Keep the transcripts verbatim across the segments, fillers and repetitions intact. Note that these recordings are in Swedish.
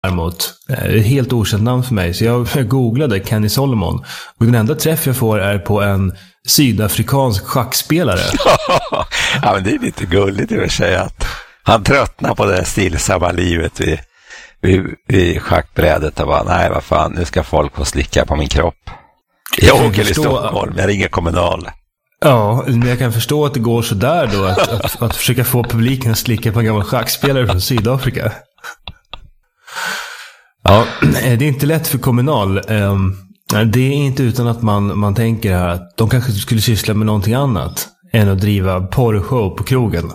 däremot. Ett helt okänt namn för mig. Så jag googlade Kenny Solomon. Och den enda träff jag får är på en sydafrikansk schackspelare. Ja, men det är lite gulligt i och för sig att han tröttnar på det stillsamma livet vid, vid, vid schackbrädet och bara, nej vad fan, nu ska folk få slicka på min kropp. Jag, jag åker i Stockholm, jag ringer Kommunal. Ja, men jag kan förstå att det går så där då att, att, att försöka få publiken att slicka på en gammal schackspelare från Sydafrika. Ja, det är inte lätt för Kommunal. Det är inte utan att man, man tänker här att de kanske skulle syssla med någonting annat än att driva porrshow på krogen.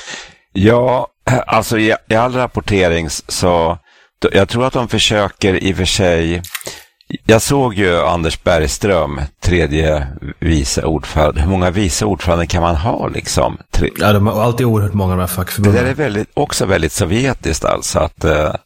Ja, alltså i, i all rapportering så jag tror att de försöker i och för sig. Jag såg ju Anders Bergström, tredje vice ordförande. Hur många vice ordförande kan man ha liksom? Tre... Ja, de har alltid oerhört många av de här fackförbunden. Det där är väldigt, också väldigt sovjetiskt alltså att eh,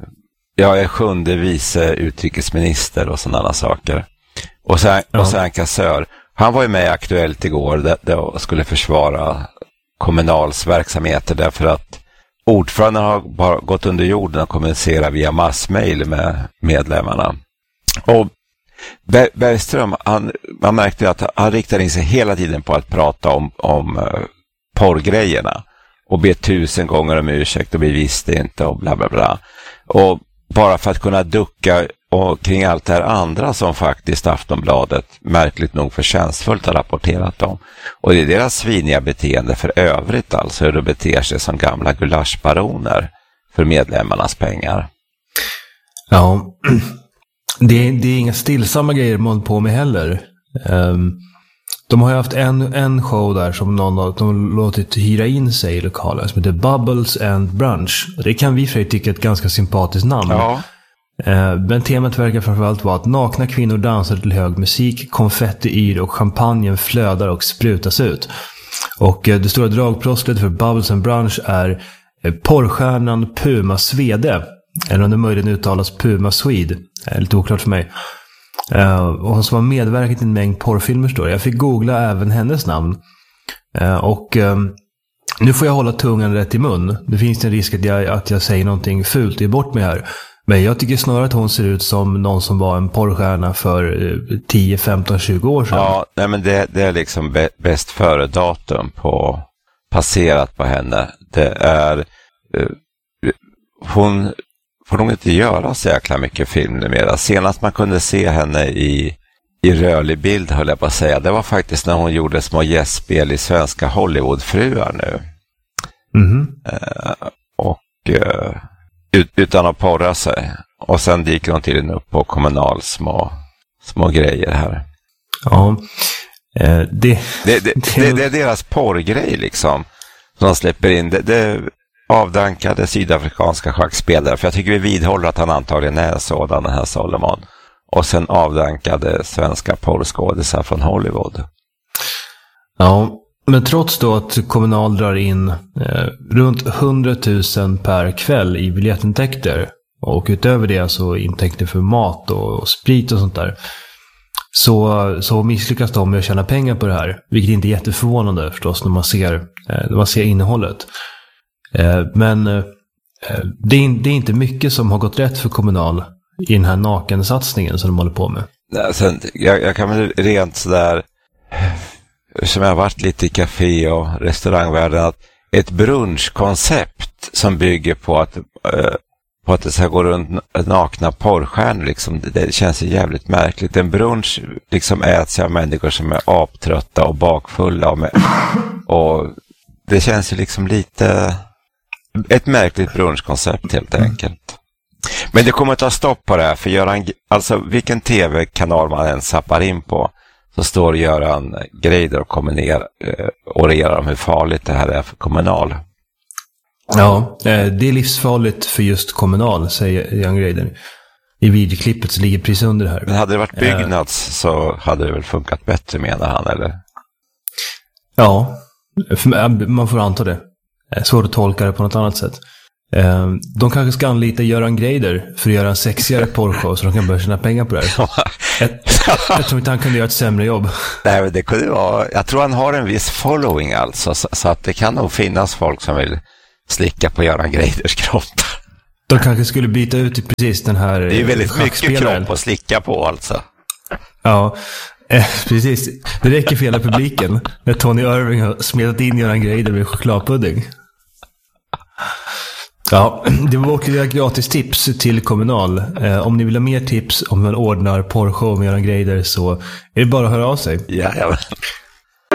jag är sjunde vice utrikesminister och sådana saker. Och sen, ja. och sen kassör. Han var ju med Aktuellt igår där, där skulle försvara Kommunals verksamheter därför att ordföranden har bara gått under jorden och kommunicerar via massmail med medlemmarna. Och Ber- Bergström, han, man märkte att han riktade in sig hela tiden på att prata om, om uh, porrgrejerna och be tusen gånger om ursäkt och vi visste inte och bla bla bla. Och bara för att kunna ducka och kring allt det här andra som faktiskt Aftonbladet märkligt nog förtjänstfullt har rapporterat om. Och det är deras sviniga beteende för övrigt, alltså hur de beter sig som gamla gulaschbaroner för medlemmarnas pengar. Ja, det är, det är inga stillsamma grejer man på med heller. Um, de har ju haft en, en show där som någon har de låtit hyra in sig i lokalen som heter Bubbles and Brunch. Det kan vi för tycka är ett ganska sympatiskt namn. Ja. Men temat verkar framförallt vara att nakna kvinnor dansar till hög musik, konfetti yr och champagnen flödar och sprutas ut. Och det stora dragplåstret för Bubbles and Brunch är porrstjärnan Puma Swede. Eller om det möjligen uttalas Puma Swede. Det är lite oklart för mig. Och hon som har medverkat i en mängd porrfilmer står. Jag fick googla även hennes namn. Och nu får jag hålla tungan rätt i mun. Det finns en risk att jag, att jag säger någonting fult i bort mig här. Men jag tycker snarare att hon ser ut som någon som var en porrstjärna för tio, femton, tjugo år sedan. Ja, nej men det, det är liksom b- bäst före datum på passerat på henne. Det är uh, hon får nog inte göra så jäkla mycket film numera. Senast man kunde se henne i, i rörlig bild höll jag på att säga. Det var faktiskt när hon gjorde små gästspel i svenska Hollywoodfruar nu. Mm-hmm. Uh, och uh, Ut, utan att porra sig. Och sen dyker hon till upp på Kommunal små, små grejer här. Ja. Eh, det, det, det, det, det, det är deras porrgrej liksom. Som de släpper in. Det, det avdankade sydafrikanska schackspelare. För jag tycker vi vidhåller att han antagligen är sådan, den här Solomon. Och sen avdankade svenska porrskådisar från Hollywood. Ja. Men trots då att Kommunal drar in eh, runt hundratusen per kväll i biljettintäkter och utöver det så intäkter för mat och, och sprit och sånt där så, så misslyckas de med att tjäna pengar på det här, vilket inte är jätteförvånande förstås när man ser, eh, när man ser innehållet. Eh, men eh, det, är, det är inte mycket som har gått rätt för Kommunal i den här nakensatsningen som de håller på med. Sen, jag, jag kan väl rent sådär som jag har varit lite i café och restaurangvärlden att ett brunchkoncept som bygger på att, eh, på att det ska gå runt nakna porrstjärnor liksom, det, det känns ju jävligt märkligt. En brunch liksom äts av människor som är aptrötta och bakfulla och, med, och det känns ju liksom lite ett märkligt brunchkoncept helt enkelt. Men det kommer att ta stopp på det här för Göran, alltså vilken tv-kanal man än zappar in på så står Göran Greider och kommer ner eh, och orerar om hur farligt det här är för Kommunal. Ja, det är livsfarligt för just Kommunal, säger Göran Greider. I videoklippet så ligger precis under det här. Men hade det varit Byggnads uh, så hade det väl funkat bättre, menar han, eller? Ja, man får anta det. Det är svårt att tolka det på något annat sätt. De kanske ska anlita Göran Greider för att göra en sexigare porrshow så de kan börja tjäna pengar på det här. jag, jag tror inte han kunde göra ett sämre jobb. Nej, men det kunde vara, jag tror han har en viss following alltså, så, så att det kan nog finnas folk som vill slicka på Göran Greiders kropp. De kanske skulle byta ut precis den här. Det är väldigt mycket kropp att slicka på alltså. Ja, eh, precis. Det räcker för hela publiken när Tony Irving har smetat in Göran Greider med chokladpudding. Ja, det var vårt lilla gratis tips till Kommunal. Eh, om ni vill ha mer tips om hur man ordnar porrshow med Göran Greider så är det bara att höra av sig. Ja, ja.